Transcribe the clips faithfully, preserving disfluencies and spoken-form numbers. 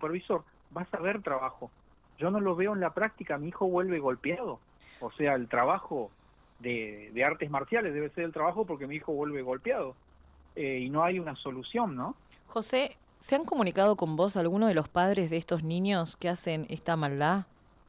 supervisor, vas a ver trabajo. Yo no lo veo en la práctica, mi hijo vuelve golpeado. O sea, el trabajo de, de artes marciales debe ser el trabajo porque mi hijo vuelve golpeado. Eh, y no hay una solución, ¿no? José, ¿se han comunicado con vos alguno de los padres de estos niños que hacen esta maldad?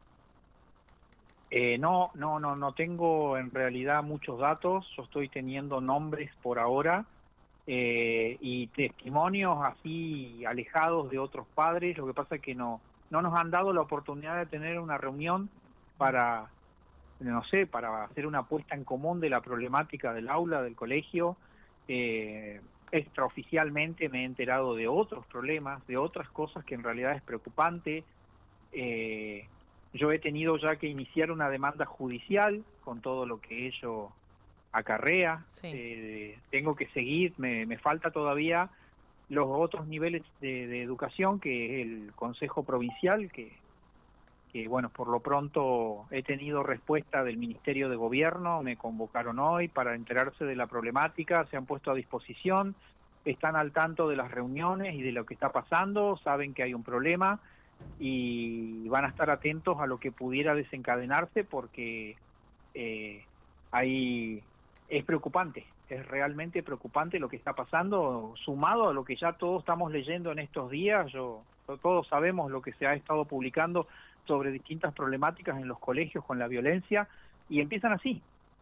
Eh, no, no, no, no tengo en realidad muchos datos, yo estoy teniendo nombres por ahora eh, y testimonios así alejados de otros padres. Lo que pasa es que no, no nos han dado la oportunidad de tener una reunión para, no sé, para hacer una puesta en común de la problemática del aula, del colegio. Eh, extraoficialmente me he enterado de otros problemas, de otras cosas que en realidad es preocupante. Eh, yo he tenido ya que iniciar una demanda judicial con todo lo que ello acarrea. Sí. Eh, tengo que seguir, me, me falta todavía los otros niveles de, de educación, que es el Consejo Provincial, que, que bueno, por lo pronto he tenido respuesta del Ministerio de Gobierno, me convocaron hoy para enterarse de la problemática, se han puesto a disposición, están al tanto de las reuniones y de lo que está pasando, saben que hay un problema y van a estar atentos a lo que pudiera desencadenarse porque eh, hay, es preocupante, es realmente preocupante lo que está pasando, sumado a lo que ya todos estamos leyendo en estos días. Yo, todos sabemos lo que se ha estado publicando sobre distintas problemáticas en los colegios con la violencia, y empiezan así.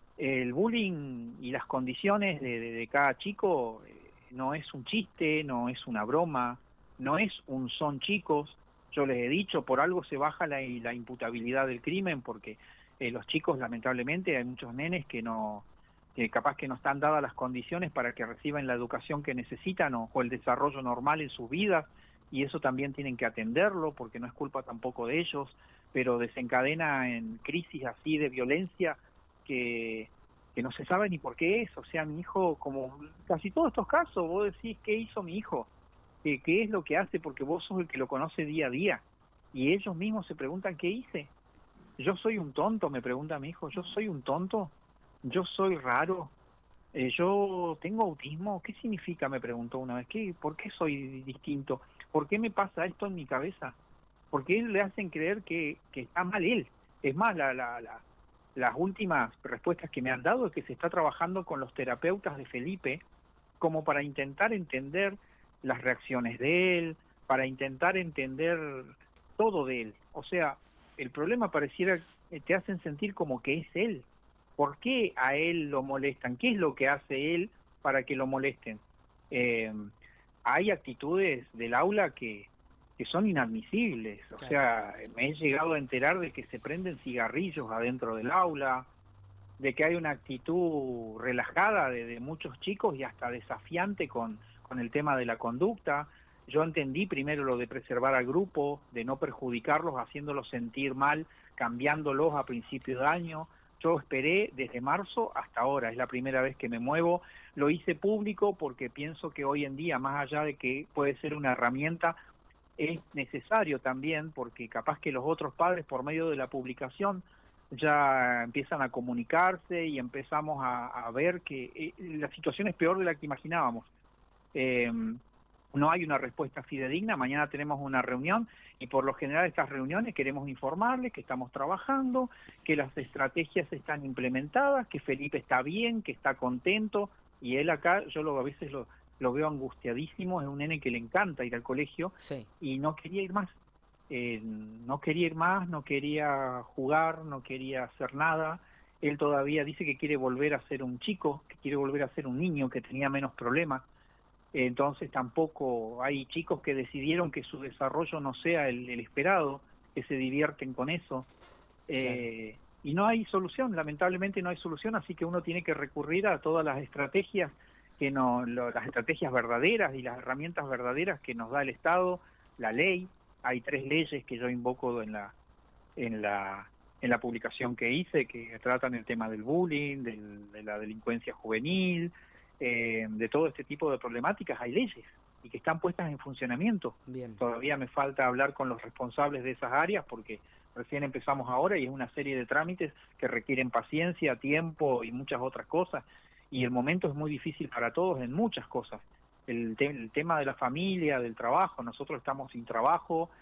El bullying y las condiciones de, de, de cada chico eh, no es un chiste, no es una broma, no es un son chicos. Yo les he dicho, por algo se baja la, la imputabilidad del crimen, porque eh, los chicos, lamentablemente, hay muchos nenes que no, que capaz que no están dadas las condiciones para que reciban la educación que necesitan o, o el desarrollo normal en sus vidas, y eso también tienen que atenderlo, porque no es culpa tampoco de ellos, pero desencadena en crisis así de violencia que, que no se sabe ni por qué es. O sea, mi hijo, como casi todos estos casos, vos decís, ¿qué hizo mi hijo? ¿Qué, qué es lo que hace? Porque vos sos el que lo conoce día a día. Y ellos mismos se preguntan, ¿qué hice? Yo soy un tonto, me pregunta mi hijo, ¿yo soy un tonto? ¿Yo soy raro? Eh, ¿yo tengo autismo? ¿Qué significa? Me preguntó una vez. ¿Qué, ¿Por qué soy distinto? ¿Por qué me pasa esto en mi cabeza? ¿Por qué le hacen creer que, que está mal él? Es más, la, la, la, las últimas respuestas que me han dado es que se está trabajando con los terapeutas de Felipe como para intentar entender las reacciones de él, para intentar entender todo de él. O sea, el problema pareciera que te hacen sentir como que es él. ¿Por qué a él lo molestan? ¿Qué es lo que hace él para que lo molesten? Eh, hay actitudes del aula que, que son inadmisibles. O Claro. sea, me he llegado a enterar de que se prenden cigarrillos adentro del aula, de que hay una actitud relajada de, de muchos chicos y hasta desafiante con, con el tema de la conducta. Yo entendí primero lo de preservar al grupo, de no perjudicarlos, haciéndolos sentir mal, cambiándolos a principio de año. Yo esperé desde marzo hasta ahora, es la primera vez que me muevo. Lo hice público porque pienso que hoy en día, más allá de que puede ser una herramienta, es necesario también, porque capaz que los otros padres, por medio de la publicación, ya empiezan a comunicarse y empezamos a, a ver que eh, la situación es peor de la que imaginábamos. Eh, no hay una respuesta fidedigna. Mañana tenemos una reunión y por lo general estas reuniones queremos informarles que estamos trabajando, que las estrategias están implementadas, que Felipe está bien, que está contento, y él acá, yo lo, a veces lo, lo veo angustiadísimo. Es un nene que le encanta ir al colegio Sí. y no quería ir más. Eh, no quería ir más, no quería jugar, no quería hacer nada. Él todavía dice que quiere volver a ser un chico, que quiere volver a ser un niño, que tenía menos problemas. Entonces tampoco hay chicos que decidieron que su desarrollo no sea el, el esperado, que se divierten con eso. Claro. Eh, y no hay solución, lamentablemente no hay solución, así que uno tiene que recurrir a todas las estrategias que no, lo, las estrategias verdaderas y las herramientas verdaderas que nos da el Estado, la ley. Hay tres leyes que yo invoco en la en la en la publicación que hice, que tratan el tema del bullying, del, de la delincuencia juvenil, eh, de todo este tipo de problemáticas. Hay leyes y que están puestas en funcionamiento. Bien. Todavía me falta hablar con los responsables de esas áreas porque recién empezamos ahora y es una serie de trámites que requieren paciencia, tiempo y muchas otras cosas, y el momento es muy difícil para todos en muchas cosas. El, te el tema de la familia, del trabajo, nosotros estamos sin trabajo,